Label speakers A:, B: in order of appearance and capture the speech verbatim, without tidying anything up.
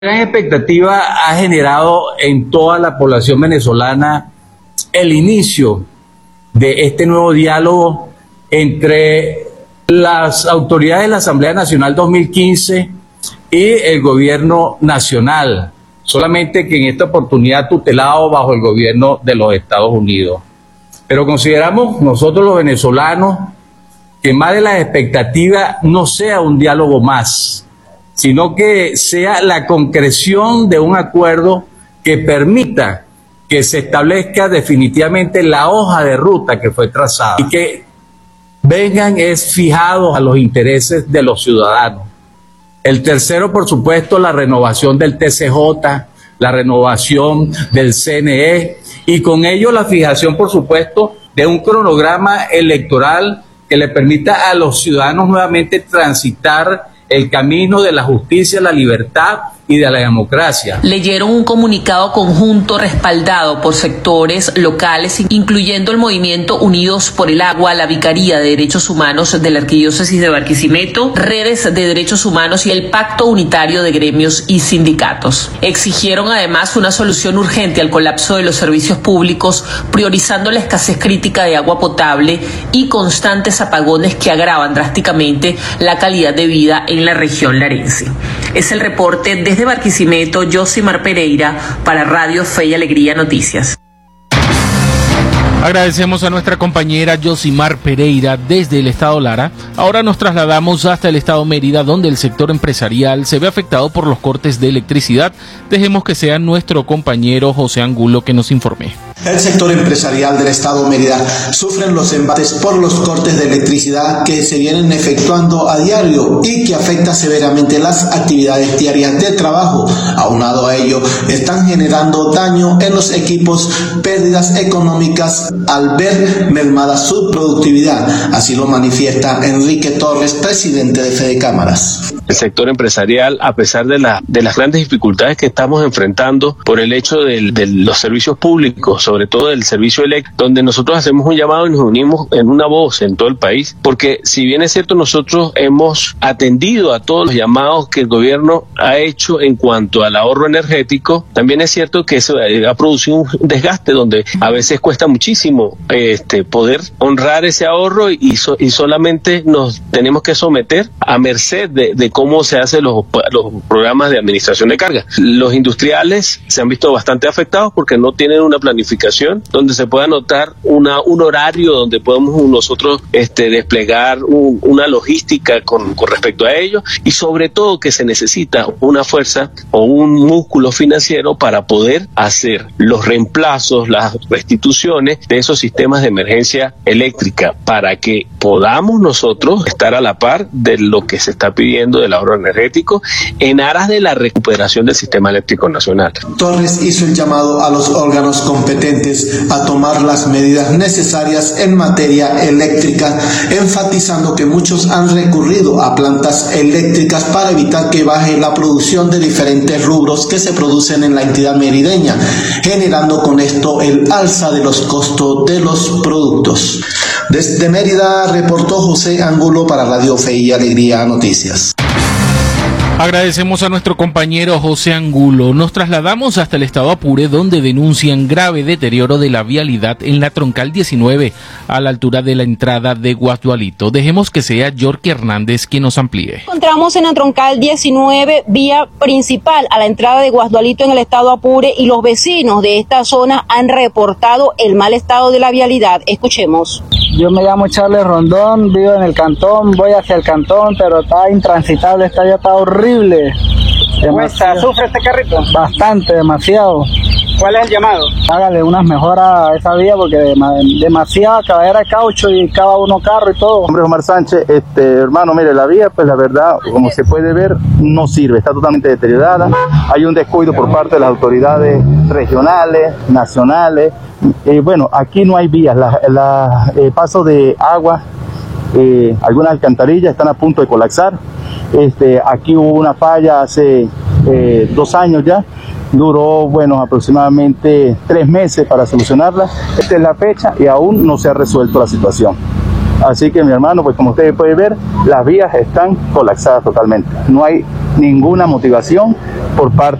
A: Gran expectativa ha generado en toda la población venezolana el inicio de este nuevo diálogo entre las autoridades de la Asamblea Nacional dos mil quince y el gobierno nacional, solamente que en esta oportunidad tutelado bajo el gobierno de los Estados Unidos. Pero consideramos nosotros los venezolanos que más de las expectativas no sea un diálogo más, sino que sea la concreción de un acuerdo que permita que se establezca definitivamente la hoja de ruta que fue trazada y que vengan es fijados a los intereses de los ciudadanos. El tercero, por supuesto, la renovación del T C J, la renovación del C N E y con ello la fijación, por supuesto, de un cronograma electoral que le permita a los ciudadanos nuevamente transitar el camino de la justicia, la libertad y de la democracia.
B: Leyeron un comunicado conjunto respaldado por sectores locales, incluyendo el movimiento Unidos por el Agua, la Vicaría de Derechos Humanos de la Arquidiócesis de Barquisimeto, Redes de Derechos Humanos y el Pacto Unitario de Gremios y Sindicatos. Exigieron además una solución urgente al colapso de los servicios públicos, priorizando la escasez crítica de agua potable y constantes apagones que agravan drásticamente la calidad de vida en la región larense. Es el reporte desde Barquisimeto, Josimar Pereira, para Radio Fe y Alegría Noticias.
C: Agradecemos a nuestra compañera Josimar Pereira desde el estado Lara. Ahora nos trasladamos hasta el estado Mérida, donde el sector empresarial se ve afectado por los cortes de electricidad. Dejemos que sea nuestro compañero José Angulo que nos informe.
D: El sector empresarial del estado Mérida sufre los embates por los cortes de electricidad que se vienen efectuando a diario y que afecta severamente las actividades diarias de trabajo. Aunado a ello, están generando daño en los equipos, pérdidas económicas al ver mermada su productividad. Así lo manifiesta Enrique Torres, presidente de Fede Cámaras.
E: El sector empresarial, a pesar de, la, de las grandes dificultades que estamos enfrentando por el hecho de, de los servicios públicos, sobre todo del servicio eléctrico, donde nosotros hacemos un llamado y nos unimos en una voz en todo el país, porque si bien es cierto nosotros hemos atendido a todos los llamados que el gobierno ha hecho en cuanto al ahorro energético, también es cierto que eso ha producido un desgaste donde a veces cuesta muchísimo este, poder honrar ese ahorro y, so, y solamente nos tenemos que someter a merced de, de cómo se hacen los, los programas de administración de carga. Los industriales se han visto bastante afectados porque no tienen una planificación donde se pueda anotar una, un horario donde podemos nosotros este, desplegar un, una logística con, con respecto a ello y sobre todo que se necesita una fuerza o un músculo financiero para poder hacer los reemplazos, las restituciones de esos sistemas de emergencia eléctrica para que podamos nosotros estar a la par de lo que se está pidiendo del ahorro energético en aras de la recuperación del sistema eléctrico nacional.
D: Torres hizo el llamado a los órganos competentes a tomar las medidas necesarias en materia eléctrica, enfatizando que muchos han recurrido a plantas eléctricas para evitar que baje la producción de diferentes rubros que se producen en la entidad merideña, generando con esto el alza de los costos de los productos. Desde Mérida reportó José Angulo para Radio Fe y Alegría Noticias.
C: Agradecemos a nuestro compañero José Angulo. Nos trasladamos hasta el estado Apure, donde denuncian grave deterioro de la vialidad en la troncal diecinueve, a la altura de la entrada de Guasdualito. Dejemos que sea York Hernández quien nos amplíe.
F: Encontramos en la troncal diecinueve, vía principal a la entrada de Guasdualito en el estado Apure, y los vecinos de esta zona han reportado el mal estado de la vialidad. Escuchemos.
G: Yo me llamo Charles Rondón, vivo en el cantón, voy hacia el cantón, pero está intransitable, está ya está horrible.
H: ¿Cómo está? ¿Sufre este carrito?
G: Bastante, demasiado.
H: ¿Cuál es el llamado?
G: Hágale unas mejoras a esa vía porque demasiada caballera de caucho y cada uno carro y todo.
I: Hombre, Omar Sánchez, este, hermano, mire, la vía, pues la verdad, como se puede ver, no sirve, está totalmente deteriorada. Hay un descuido por parte de las autoridades regionales, nacionales. Eh, bueno, aquí no hay vías, la, la, el paso de agua, eh, algunas alcantarillas están a punto de colapsar. Este, aquí hubo una falla hace eh, dos años ya, duró bueno aproximadamente tres meses para solucionarla. Esta es la fecha y aún no se ha resuelto la situación. Así que mi hermano, pues como ustedes pueden ver, las vías están colapsadas totalmente. No hay ninguna motivación por parte